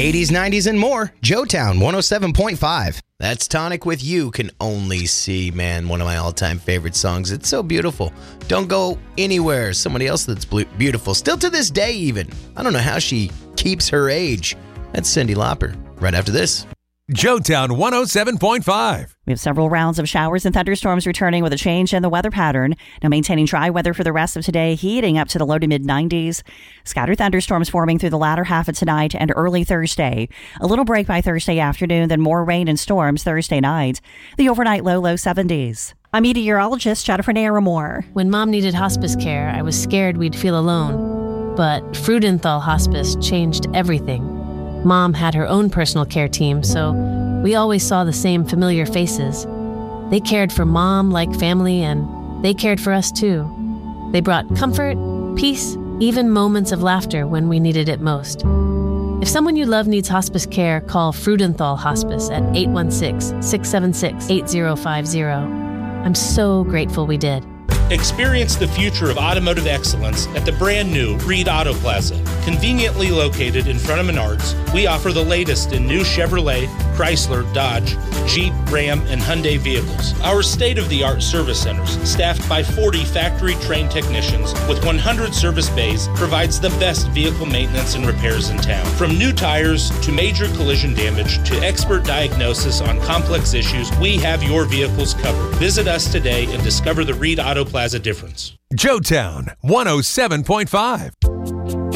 80s, 90s, and more. Joetown 107.5. That's Tonic with You Can Only See. Man, one of my all-time favorite songs. It's so beautiful. Don't go anywhere. Somebody else that's beautiful. Still to this day, even. I don't know how she keeps her age. That's Cyndi Lauper. Right after this. Joetown 107.5. We have several rounds of showers and thunderstorms returning with a change in the weather pattern. Now maintaining dry weather for the rest of today, heating up to the low to mid-90s. Scattered thunderstorms forming through the latter half of tonight and early Thursday. A little break by Thursday afternoon, then more rain and storms Thursday night. The overnight low 70s. I'm meteorologist Jennifer Naramore. When Mom needed hospice care, I was scared we'd feel alone. But Freudenthal Hospice changed everything. Mom had her own personal care team, so we always saw the same familiar faces. They cared for Mom like family, and they cared for us too. They brought comfort, peace, even moments of laughter when we needed it most. If someone you love needs hospice care, call Freudenthal Hospice at 816-676-8050. I'm so grateful we did. Experience the future of automotive excellence at the brand new Reed Auto Plaza. Conveniently located in front of Menards, we offer the latest in new Chevrolet, Chrysler, Dodge, Jeep, Ram, and Hyundai vehicles. Our state-of-the-art service centers, staffed by 40 factory-trained technicians with 100 service bays, provides the best vehicle maintenance and repairs in town. From new tires to major collision damage to expert diagnosis on complex issues, we have your vehicles covered. Visit us today and discover the Reed Auto Plaza difference. Joetown 107.5.